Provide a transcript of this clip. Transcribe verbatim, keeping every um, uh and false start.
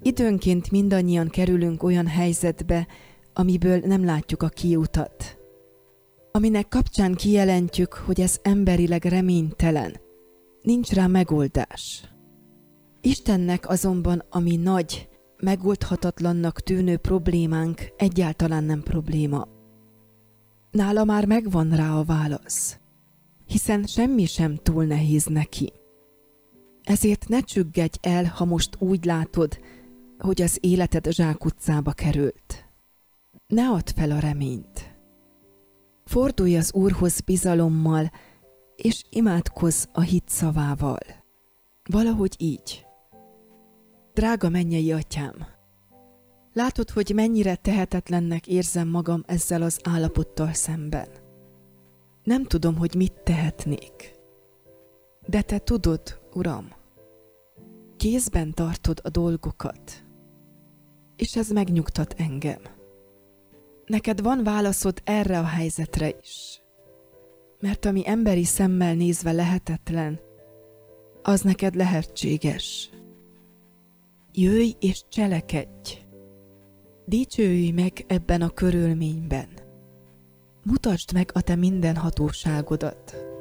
Időnként mindannyian kerülünk olyan helyzetbe, amiből nem látjuk a kiutat. Aminek kapcsán kijelentjük, hogy ez emberileg reménytelen. Nincs rá megoldás. Istennek azonban, ami nagy, megoldhatatlannak tűnő problémánk egyáltalán nem probléma. Nála már megvan rá a válasz, hiszen semmi sem túl nehéz neki. Ezért ne csüggedj el, ha most úgy látod, hogy az életed zsákutcába került. Ne add fel a reményt. Fordulj az Úrhoz bizalommal, és imádkozz a hit szavával. Valahogy így. Drága mennyei Atyám! Látod, hogy mennyire tehetetlennek érzem magam ezzel az állapottal szemben. Nem tudom, hogy mit tehetnék. De Te tudod, Uram. Kézben tartod a dolgokat. És ez megnyugtat engem. Neked van válaszod erre a helyzetre is. Mert ami emberi szemmel nézve lehetetlen, az neked lehetséges. Jöjj és cselekedj! Dicsőülj meg ebben a körülményben. Mutasd meg a te minden hatóságodat.